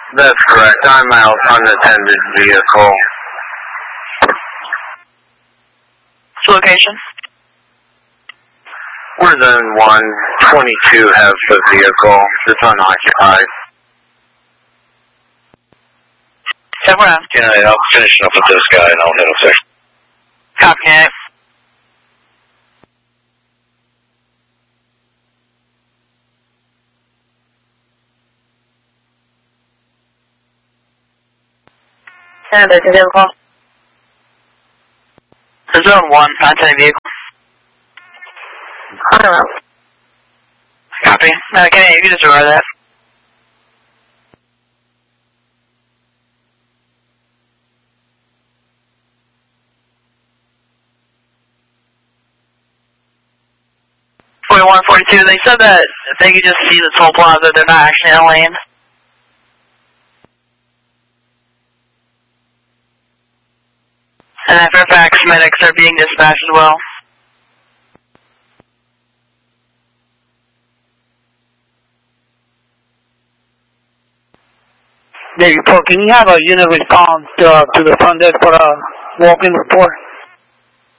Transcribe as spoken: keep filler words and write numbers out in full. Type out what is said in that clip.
That's correct. I'm out unattended vehicle. Location? We're then one twenty-two has the vehicle. It's unoccupied. Step around. Yeah, I'm finishing up with this guy and I'll hit him there. Copy that. And there's a vehicle. Zone one, unattended vehicle. I don't know. Copy. No, okay, you can just remember that. forty-one, forty-two, they said that they could just see the toll plaza, they're not actually in a lane. And at Fairfax, medics are being dispatched as well. Navy four, can you have a unit response uh, to the front desk for a walk-in report?